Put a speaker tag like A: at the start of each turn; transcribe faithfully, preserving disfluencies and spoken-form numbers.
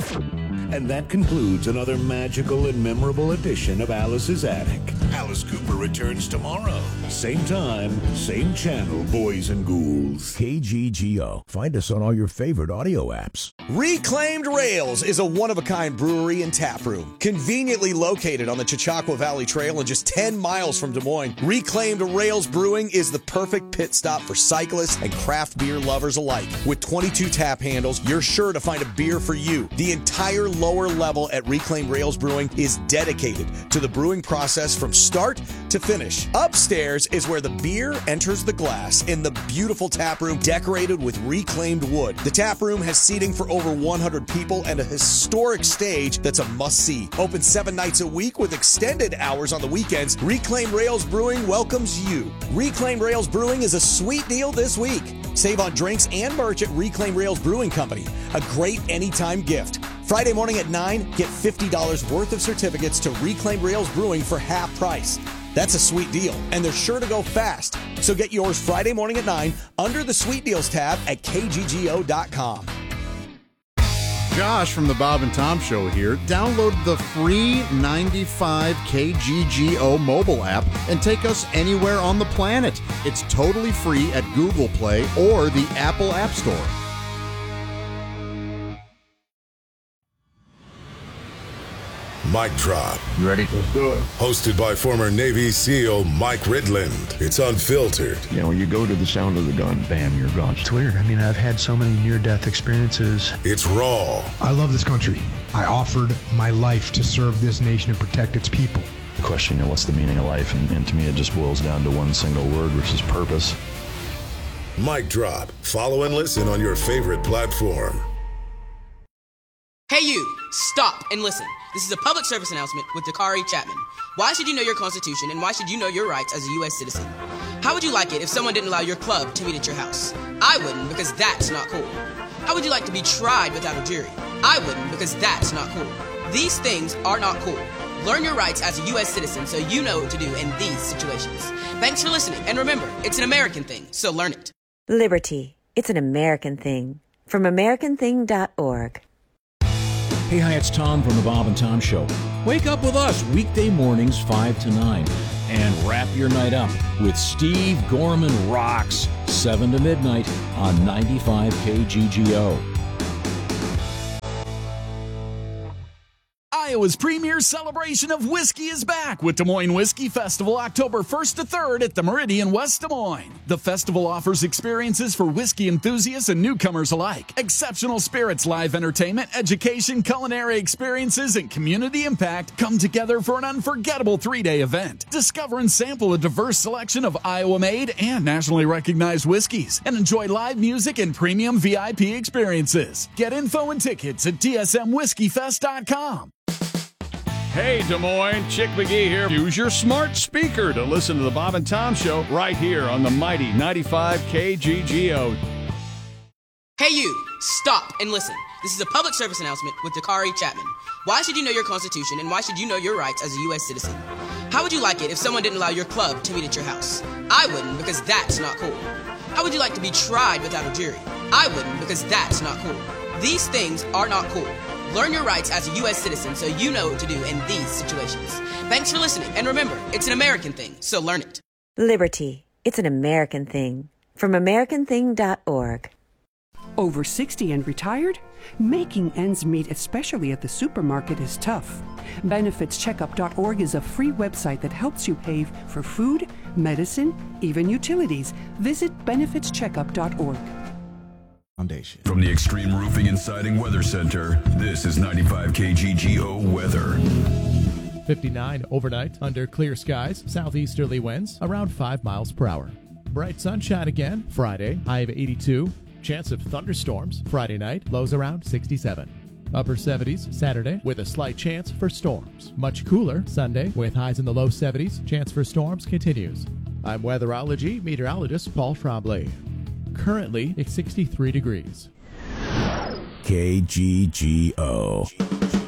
A: And that concludes another magical and memorable edition of Alice's Attic. Alice Cooper returns tomorrow. Same time, same channel, boys and ghouls.
B: K G G O. Find us on all your favorite audio apps.
C: Reclaimed Rails is a one-of-a-kind brewery and tap room. Conveniently located on the Chautauqua Valley Trail and just ten miles from Des Moines, Reclaimed Rails Brewing is the perfect pit stop for cyclists and craft beer lovers alike. With twenty-two tap handles, you're sure to find a beer for you. The entire lower level at Reclaimed Rails Brewing is dedicated to the brewing process from start to finish. Upstairs is where the beer enters the glass in the beautiful tap room decorated with reclaimed wood. The tap room has seating for over one hundred people and a historic stage that's a must-see. Open seven nights a week with extended hours on the weekends, Reclaimed Rails Brewing welcomes you. Reclaimed Rails Brewing is a sweet deal this week. Save on drinks and merch at Reclaimed Rails Brewing Company. A great anytime gift. Friday morning at nine, get fifty dollars worth of certificates to Reclaimed Rails Brewing for half price. That's a sweet deal, and they're sure to go fast. So get yours Friday morning at nine under the Sweet Deals tab at K G G O dot com.
D: Josh from the Bob and Tom Show here. Download the free ninety-five K G G O mobile app and take us anywhere on the planet. It's totally free at Google Play or the Apple App Store.
E: Mic Drop.
F: You ready? Let's do it.
E: Hosted by former Navy SEAL Mike Ridland. It's unfiltered.
F: You know, you go to the sound of the gun, bam, you're gone.
G: It's weird. I mean, I've had so many near-death experiences.
E: It's raw.
H: I love this country. I offered my life to serve this nation and protect its people.
G: The question, you know, what's the meaning of life? And, and to me, it just boils down to one single word, which is purpose.
E: Mic Drop. Follow and listen on your favorite platform.
I: Hey you, stop and listen. This is a public service announcement with Dakari Chapman. Why should you know your Constitution and why should you know your rights as a U S citizen? How would you like it if someone didn't allow your club to meet at your house? I wouldn't, because that's not cool. How would you like to be tried without a jury? I wouldn't, because that's not cool. These things are not cool. Learn your rights as a U S citizen so you know what to do in these situations. Thanks for listening, and remember, it's an American thing, so learn it.
J: Liberty. It's an American thing. From American Thing dot org.
K: Hey, hi, it's Tom from the Bob and Tom Show. Wake up with us weekday mornings five to nine and wrap your night up with Steve Gorman Rocks, seven to midnight on ninety-five K G G O.
L: Iowa's premier celebration of whiskey is back with Des Moines Whiskey Festival October first to third at the Meridian West Des Moines. The festival offers experiences for whiskey enthusiasts and newcomers alike. Exceptional spirits, live entertainment, education, culinary experiences, and community impact come together for an unforgettable three-day event. Discover and sample a diverse selection of Iowa-made and nationally recognized whiskeys and enjoy live music and premium V I P experiences. Get info and tickets at D S M whiskey fest dot com.
M: Hey, Des Moines, Chick McGee here. Use your smart speaker to listen to the Bob and Tom Show right here on the mighty ninety-five K G G O.
I: Hey you, stop and listen. This is a public service announcement with Dakari Chapman. Why should you know your Constitution and why should you know your rights as a U S citizen? How would you like it if someone didn't allow your club to meet at your house? I wouldn't, because that's not cool. How would you like to be tried without a jury? I wouldn't, because that's not cool. These things are not cool. Learn your rights as a U S citizen so you know what to do in these situations. Thanks for listening, and remember, it's an American thing, so learn it.
J: Liberty. It's an American thing. From American Thing dot org.
N: Over sixty and retired? Making ends meet, especially at the supermarket, is tough. benefits checkup dot org is a free website that helps you pay for food, medicine, even utilities. Visit benefits checkup dot org.
O: Foundation. From the Extreme Roofing and Siding Weather Center, this is ninety-five K G G O weather.
P: fifty-nine overnight under clear skies, southeasterly winds around five miles per hour. Bright sunshine again Friday, high of eighty-two. Chance of thunderstorms Friday night, lows around sixty-seven. Upper seventies Saturday with a slight chance for storms. Much cooler Sunday with highs in the low seventies. Chance for storms continues. I'm weatherology meteorologist Paul Trombley. Currently, it's sixty-three degrees.
B: K G G O.